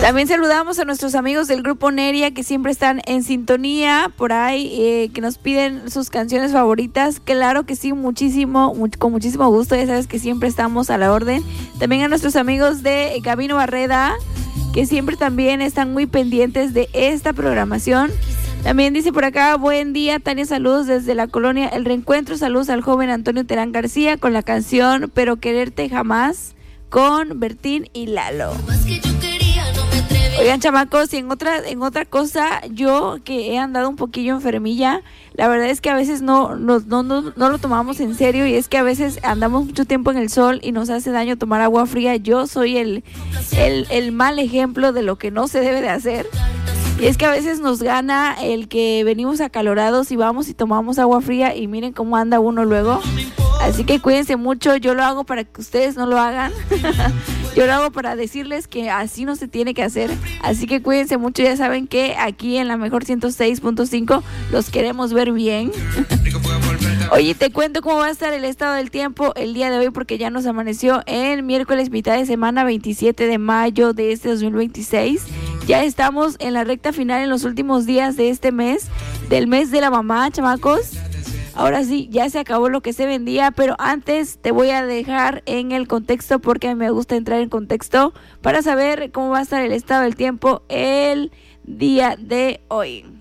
También saludamos a nuestros amigos del grupo Neria que siempre están en sintonía por ahí, que nos piden sus canciones favoritas. Claro que sí, con muchísimo gusto, ya sabes que siempre estamos a la orden. También a nuestros amigos de Gabino Barreda, que siempre también están muy pendientes de esta programación. También dice por acá, buen día, Tania, saludos desde la colonia El Reencuentro, saludos al joven Antonio Terán García con la canción Pero Quererte Jamás, con Bertín y Lalo. Oigan, chamacos, y en otra cosa, yo que he andado un poquillo enfermilla, la verdad es que a veces no lo tomamos en serio, y es que a veces andamos mucho tiempo en el sol y nos hace daño tomar agua fría. Yo soy el mal ejemplo de lo que no se debe de hacer. Y es que a veces nos gana el que venimos acalorados y vamos y tomamos agua fría y miren cómo anda uno luego. Así que cuídense mucho, yo lo hago para que ustedes no lo hagan. Yo lo hago para decirles que así no se tiene que hacer. Así que cuídense mucho, ya saben que aquí en la mejor 106.5 los queremos ver bien. Oye, te cuento cómo va a estar el estado del tiempo el día de hoy, porque ya nos amaneció el miércoles, mitad de semana, 27 de mayo de este 2026. Ya estamos en la recta final, en los últimos días de este mes, del mes de la mamá, chamacos. Ahora sí, ya se acabó lo que se vendía, pero antes te voy a dejar en el contexto, porque a mí me gusta entrar en contexto para saber cómo va a estar el estado del tiempo el día de hoy.